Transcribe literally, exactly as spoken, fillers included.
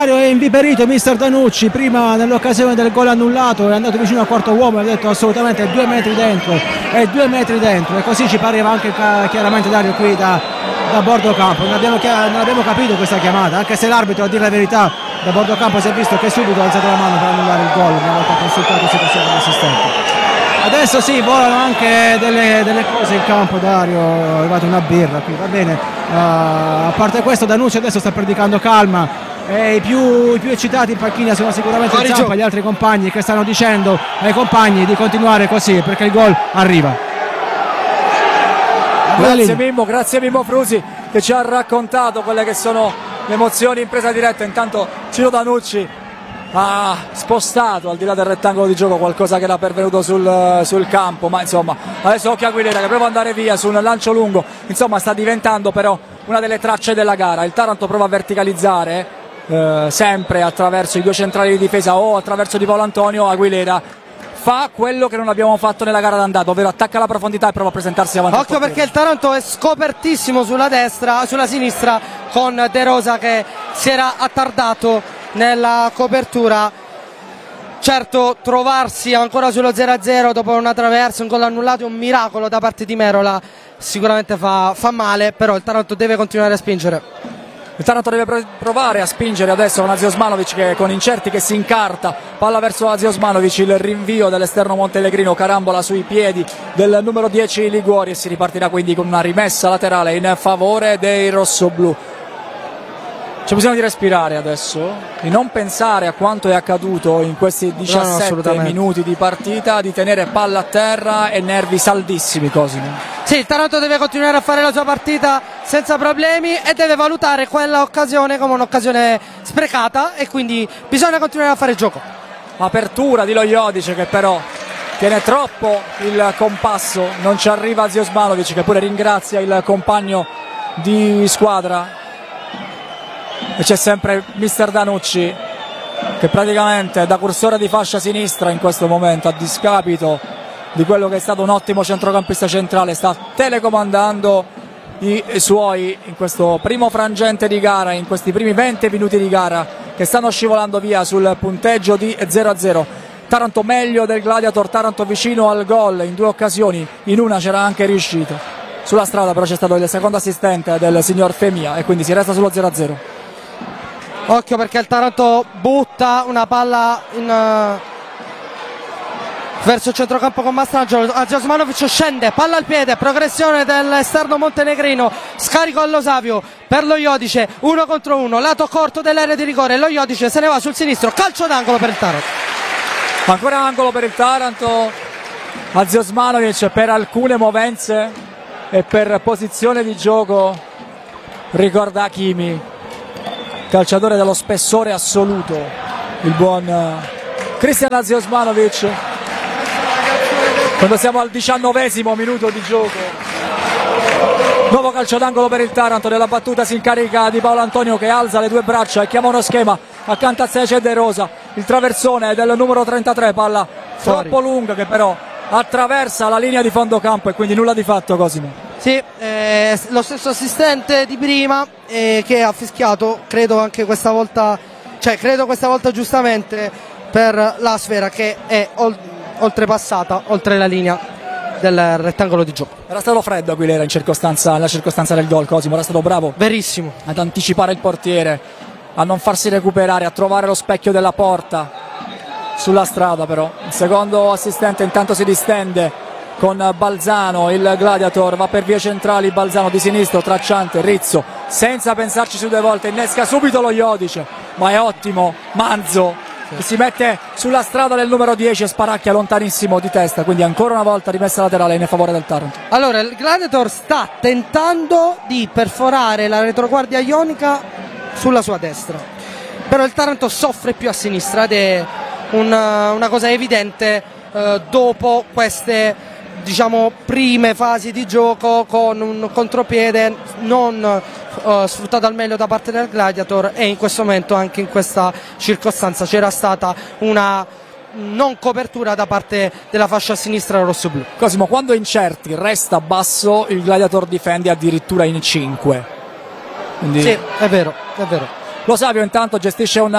È inviperito mister Danucci, prima nell'occasione del gol annullato è andato vicino al quarto uomo e ha detto assolutamente due metri dentro e due metri dentro, e così ci pareva anche chiaramente Dario qui da, da bordo campo. Non abbiamo, non abbiamo capito questa chiamata, anche se l'arbitro, a dire la verità, da bordo campo si è visto che subito ha alzato la mano per annullare il gol una volta consultato situazione dell'assistente. Adesso sì, volano anche delle, delle cose in campo. Dario, è arrivata una birra qui, va bene. Uh, a parte questo, Danucci adesso sta predicando calma. E i, più, i più eccitati in panchina sono sicuramente il Zampa, gli altri compagni che stanno dicendo ai compagni di continuare così perché il gol arriva. Grazie Mimmo, grazie Mimmo Frusi che ci ha raccontato quelle che sono le emozioni in presa diretta. Intanto Ciro Danucci ha spostato al di là del rettangolo di gioco qualcosa che era pervenuto sul, sul campo, ma insomma adesso occhio a Aguilera che prova ad andare via su un lancio lungo, insomma sta diventando però una delle tracce della gara. Il Taranto prova a verticalizzare Eh, sempre attraverso i due centrali di difesa o attraverso Di Paolo Antonio. Aguilera fa quello che non abbiamo fatto nella gara d'andata, ovvero attacca la profondità e prova a presentarsi davanti. Occhio perché il Taranto è scopertissimo sulla destra, sulla sinistra, con De Rosa che si era attardato nella copertura. Certo, trovarsi ancora sullo zero a zero dopo una traversa, un gol annullato è un miracolo da parte di Merola, sicuramente fa, fa male, però il Taranto deve continuare a spingere. Il Taranto deve provare a spingere adesso con Aziosmanovic che con Incerti che si incarta, palla verso Aziosmanovic, il rinvio dell'esterno Montelegrino, carambola sui piedi del numero dieci Liguori e si ripartirà quindi con una rimessa laterale in favore dei rossoblù. C'è bisogno di respirare adesso, di non pensare a quanto è accaduto in questi diciassette no, minuti di partita, di tenere palla a terra e nervi saldissimi. Cosimo. Sì, il Taranto deve continuare a fare la sua partita senza problemi e deve valutare quella occasione come un'occasione sprecata e quindi bisogna continuare a fare il gioco. Apertura di Lo Iodice che però tiene troppo il compasso, non ci arriva Aziosmanovic che pure ringrazia il compagno di squadra. E c'è sempre mister Danucci che praticamente da cursore di fascia sinistra in questo momento, a discapito di quello che è stato un ottimo centrocampista centrale, sta telecomandando i suoi in questo primo frangente di gara, in questi primi venti minuti di gara che stanno scivolando via sul punteggio di zero a zero. Taranto meglio del Gladiator, Taranto vicino al gol in due occasioni, in una c'era anche riuscito. Sulla strada però c'è stato il secondo assistente del signor Femia e quindi si resta sullo zero a zero. Occhio perché il Taranto butta una palla in, uh, verso il centrocampo con Mastrangelo. Aziosmanovic scende, palla al piede, progressione dell'esterno montenegrino, scarico all'Osavio per Lo Iodice, uno contro uno, lato corto dell'area di rigore, Lo Iodice se ne va sul sinistro, calcio d'angolo per il Taranto. Ancora angolo per il Taranto. Aziosmanovic per alcune movenze e per posizione di gioco ricorda Hakimi, calciatore dello spessore assoluto, il buon Cristian Aziosmanovic. Quando siamo al diciannovesimo minuto di gioco, nuovo calcio d'angolo per il Taranto. Nella battuta si incarica Di Paolo Antonio che alza le due braccia e chiama uno schema, accanto a sé c'è De Rosa, il traversone del numero trentatré, palla Fuori. troppo lunga che però attraversa la linea di fondo campo e quindi nulla di fatto. Cosimo. Sì, eh, lo stesso assistente di prima eh, che ha fischiato, credo anche questa volta, cioè credo questa volta giustamente per la sfera che è ol- oltrepassata, oltre la linea del rettangolo di gioco. Era stato freddo Aguilera in circostanza, nella circostanza del gol, Cosimo, era stato bravo. Verissimo. Ad anticipare il portiere, a non farsi recuperare, a trovare lo specchio della porta sulla strada però. Il secondo assistente intanto si distende con Balzano, il Gladiator va per vie centrali, Balzano di sinistro, tracciante, Rizzo, senza pensarci su due volte, innesca subito Lo Iodice, ma è ottimo Manzo, sì, che si mette sulla strada del numero dieci e sparacchia lontanissimo di testa, quindi ancora una volta rimessa laterale in favore del Taranto. Allora, il Gladiator sta tentando di perforare la retroguardia ionica sulla sua destra, però il Taranto soffre più a sinistra ed è una, una cosa evidente eh, dopo queste diciamo prime fasi di gioco con un contropiede non uh, sfruttato al meglio da parte del Gladiator e in questo momento anche in questa circostanza c'era stata una non copertura da parte della fascia sinistra rossoblu. Cosimo, quando Incerti resta basso il Gladiator difende addirittura in cinque. Quindi... Sì, è vero, è vero. Lo Savio intanto gestisce un